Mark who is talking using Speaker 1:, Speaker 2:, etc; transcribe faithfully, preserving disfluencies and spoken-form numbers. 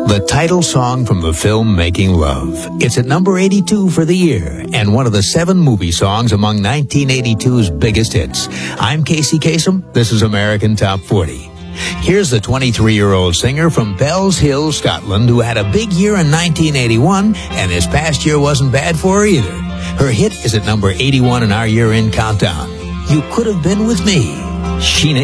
Speaker 1: the title song from the film Making Love. It's at number eighty-two for the year and one of the seven movie songs among nineteen eighty-two's biggest hits. I'm Casey Kasem. This is American Top forty. Here's the twenty-three-year-old singer from Bells Hill, Scotland, who had a big year in nineteen eighty-one, and his past year wasn't bad for her either. Her hit is at number eighty-one in our year-end countdown. You Could Have Been With Me. Sheena